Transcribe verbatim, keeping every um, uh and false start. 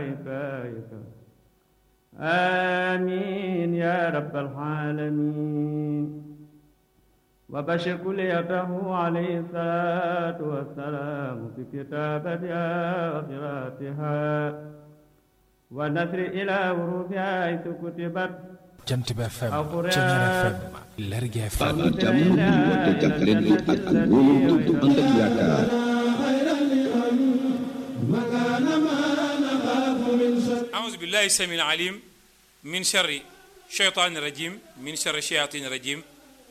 آمين يا رب العالمين وبشر كليته عليه الصلاة والسلام في كتابتها وقراءتها ونثر إلى ورودها حيث كتبت Jant bi F M, Thiéniere F M, Lergui F M. أعوذ بالله السميع العليم من شر الشيطان الرجيم من شر الشياطين الرجيم